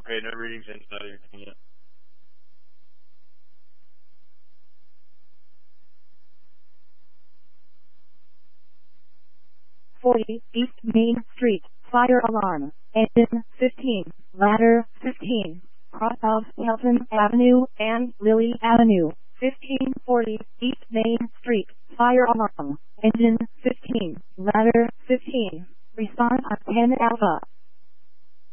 Okay, no readings inside of your thing yet. East Main Street, fire alarm, engine 15, ladder 15, cross of Hilton Avenue and Lily Avenue, 1540 East Main Street, fire alarm, engine 15, ladder 15, response at 10 Alpha.